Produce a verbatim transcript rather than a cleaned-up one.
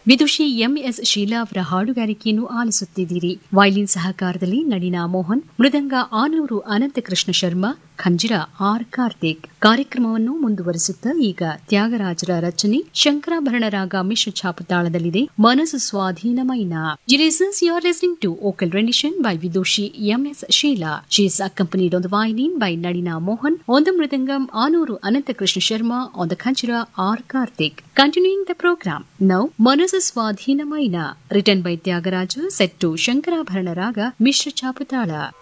ವಿದುಷಿ MS Sheila ಅವರ ಹಾಡುಗಾರಿಕೆಯನ್ನು ಆಲಿಸುತ್ತಿದ್ದೀರಿ. Violin ಸಹಕಾರದಲ್ಲಿ Nalina Mohan, ಮೃದಂಗ Anur Ananthakrishna Sharma, ಖಂಜಿರ R Karthik. ಕಾರ್ಯಕ್ರಮವನ್ನು ಮುಂದುವರಿಸುತ್ತಾ ಈಗ ತ್ಯಾಗರಾಜರ ರಚನೆ ಶಂಕರಾಭರಣ ರಾಗ ಮಿಶ್ರ ಛಾಪತಾಳದಲ್ಲಿದೆ ಮನಸ್ಸು ಸ್ವಾಧೀನಮೈನ. Listeners, you are listening to vocal rendition by Vidushi M S Sheila. She is accompanied on the violin by Nalina Mohan, on the mridangam Anuru Anantakrishna Sharma, on the khanchira R Karthik. Continuing the program now, Manasu Swadhinamaina, written by Tyagaraja, set to Shankarabharana Raga Mishra Chapatala.